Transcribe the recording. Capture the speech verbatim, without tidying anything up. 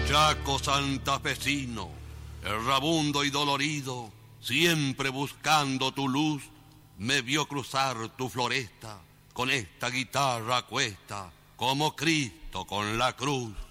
Chaco santafesino, errabundo y dolorido, siempre buscando tu luz, me vio cruzar tu floresta con esta guitarra a cuesta, como Cristo con la cruz.